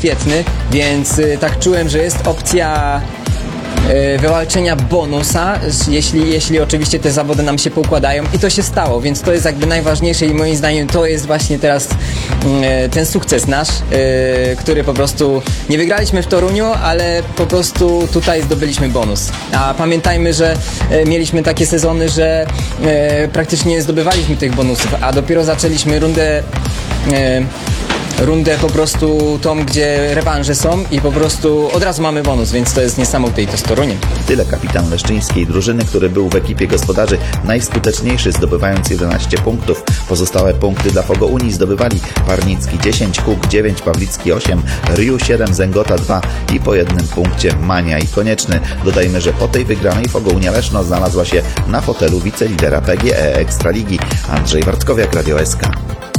świetny, więc tak czułem, że jest opcja wywalczenia bonusa, jeśli oczywiście te zawody nam się poukładają, i to się stało, więc to jest jakby najważniejsze i moim zdaniem to jest właśnie teraz ten sukces nasz, który po prostu nie wygraliśmy w Toruniu, ale po prostu tutaj zdobyliśmy bonus. A pamiętajmy, że mieliśmy takie sezony, że praktycznie nie zdobywaliśmy tych bonusów, a dopiero zaczęliśmy rundę po prostu tą, gdzie rewanże są i po prostu od razu mamy bonus, więc to jest niesamowite i to z Toruniem. Tyle kapitan leszczyńskiej drużyny, który był w ekipie gospodarzy najskuteczniejszy, zdobywając 11 punktów. Pozostałe punkty dla Fogo Unii zdobywali Parnicki 10, Huk 9, Pawlicki 8, Riu 7, Zęgota 2 i po jednym punkcie Mania i Konieczny. Dodajmy, że po tej wygranej Fogo Unia Leszno znalazła się na fotelu wicelidera PGE Ekstraligi. Andrzej Wartkowiak, Radio SK.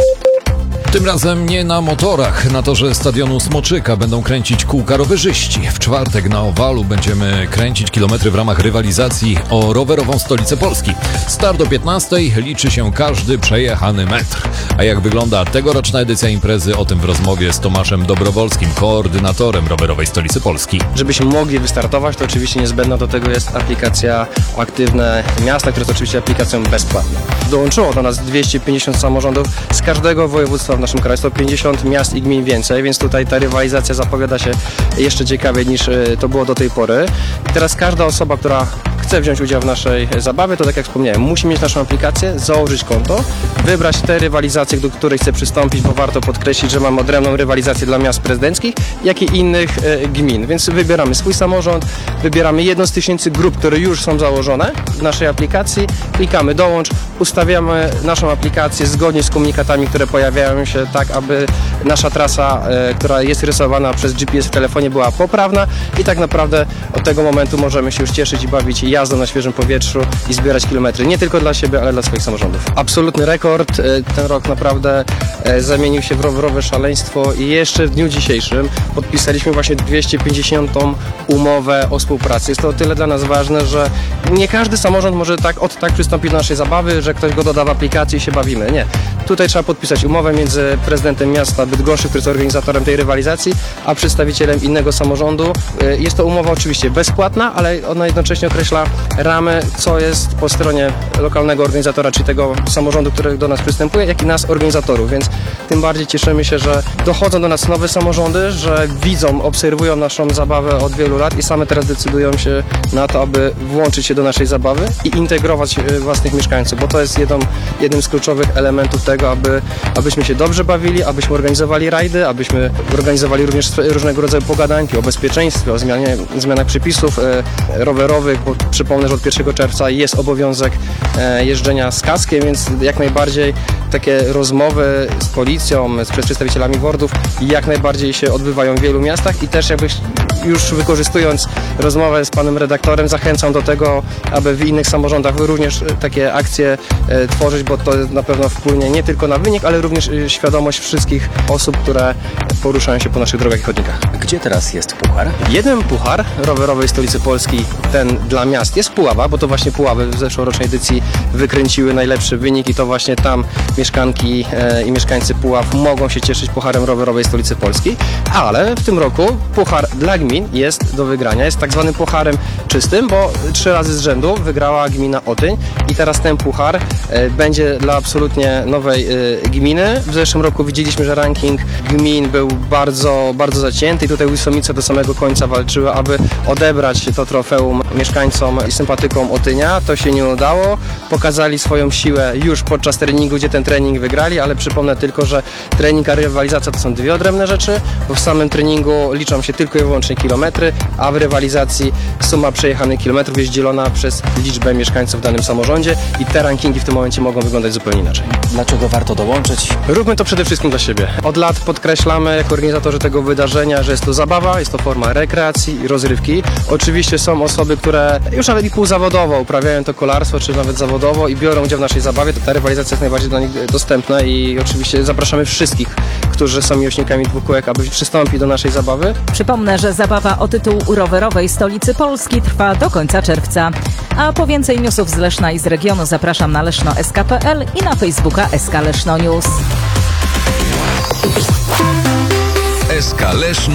Tym razem nie na motorach. Na torze stadionu Smoczyka będą kręcić kółka rowerzyści. W czwartek na Owalu będziemy kręcić kilometry w ramach rywalizacji o rowerową stolicę Polski. Start o 15:00, liczy się każdy przejechany metr. A jak wygląda tegoroczna edycja imprezy, o tym w rozmowie z Tomaszem Dobrowolskim, koordynatorem rowerowej stolicy Polski. Żebyśmy mogli wystartować, to oczywiście niezbędna do tego jest aplikacja Aktywne Miasta, która jest oczywiście aplikacją bezpłatną. Dołączyło do nas 250 samorządów z każdego województwa w naszym kraju. 150 miast i gmin więcej, więc tutaj ta rywalizacja zapowiada się jeszcze ciekawiej niż to było do tej pory. I teraz każda osoba, która chce wziąć udział w naszej zabawie, to tak jak wspomniałem, musi mieć naszą aplikację, założyć konto, wybrać te rywalizacje, do której chce przystąpić, bo warto podkreślić, że mamy odrębną rywalizację dla miast prezydenckich, jak i innych gmin. Więc wybieramy swój samorząd, wybieramy jedną z 1000 grup, które już są założone w naszej aplikacji, klikamy dołącz, ustawiamy naszą aplikację zgodnie z komunikatami, które pojawiają się tak, aby nasza trasa, która jest rysowana przez GPS w telefonie, była poprawna i tak naprawdę od tego momentu możemy się już cieszyć i bawić jazdą na świeżym powietrzu i zbierać kilometry nie tylko dla siebie, ale dla swoich samorządów. Absolutny rekord. Ten rok naprawdę zamienił się w rowerowe szaleństwo i jeszcze w dniu dzisiejszym podpisaliśmy właśnie 250. umowę o współpracy. Jest to o tyle dla nas ważne, że nie każdy samorząd może tak przystąpić do naszej zabawy, że ktoś go doda w aplikacji i się bawimy. Nie. Tutaj trzeba podpisać umowę między prezydentem miasta Bydgoszczy, który jest organizatorem tej rywalizacji, a przedstawicielem innego samorządu. Jest to umowa oczywiście bezpłatna, ale ona jednocześnie określa ramy, co jest po stronie lokalnego organizatora, czy tego samorządu, który do nas przystępuje, jak i nas, organizatorów, więc tym bardziej cieszymy się, że dochodzą do nas nowe samorządy, że widzą, obserwują naszą zabawę od wielu lat i same teraz decydują się na to, aby włączyć się do naszej zabawy i integrować własnych mieszkańców, bo to jest jednym z kluczowych elementów tego, abyśmy się dobrze bawili, abyśmy organizowali rajdy, abyśmy organizowali również różnego rodzaju pogadanki o bezpieczeństwie, o zmianach przepisów rowerowych, bo przypomnę, że od 1 czerwca jest obowiązek jeżdżenia z kaskiem, więc jak najbardziej takie rozmowy z policją, z przedstawicielami WORD-ów jak najbardziej się odbywają w wielu miastach i też już wykorzystując rozmowę z panem redaktorem, zachęcam do tego, aby w innych samorządach również takie akcje tworzyć, bo to na pewno wpłynie nie tylko na wynik, ale również świadomość wszystkich osób, które poruszają się po naszych drogach i chodnikach. Gdzie teraz jest puchar? Jeden puchar rowerowej stolicy Polski, ten dla miast, jest Puława, bo to właśnie Puławy w zeszłorocznej edycji wykręciły najlepszy wynik i to właśnie tam mieszkanki i mieszkańcy Puław mogą się cieszyć pucharem rowerowej stolicy Polski, ale w tym roku puchar dla gmin jest do wygrania. Jest tak zwanym pucharem czystym, bo 3 razy z rzędu wygrała gmina Otyń i teraz ten puchar będzie dla absolutnie nowej gminy. W zeszłym roku widzieliśmy, że ranking gmin był bardzo, bardzo zacięty i tutaj Łysomice do samego końca walczyły, aby odebrać to trofeum mieszkańcom i sympatykom Otynia. To się nie udało. Pokazali swoją siłę już podczas treningu, gdzie ten trening wygrali, ale przypomnę tylko, że trening a rywalizacja to są dwie odrębne rzeczy, bo w samym treningu liczą się tylko i wyłącznie kilometry, a w rywalizacji suma przejechanych kilometrów jest dzielona przez liczbę mieszkańców w danym samorządzie i te rankingi w tym momencie mogą wyglądać zupełnie inaczej. Dlaczego warto dołączyć? Róbmy to przede wszystkim dla siebie. Od lat podkreślamy jako organizatorzy tego wydarzenia, że jest to zabawa, jest to forma rekreacji i rozrywki. Oczywiście są osoby, które już nawet i półzawodowo uprawiają to kolarstwo, czy nawet zawodowo i biorą udział w naszej zabawie. To ta rywalizacja jest najbardziej dla nich dostępna i oczywiście zapraszamy wszystkich, którzy są miłośnikami dwukółek, aby przystąpić do naszej zabawy. Przypomnę, że zabawa o tytuł rowerowej stolicy Polski trwa do końca czerwca. A po więcej newsów z Leszna i z regionu zapraszam na leszno.sk.pl i na Facebooka SK Leszno News. SK Leszno.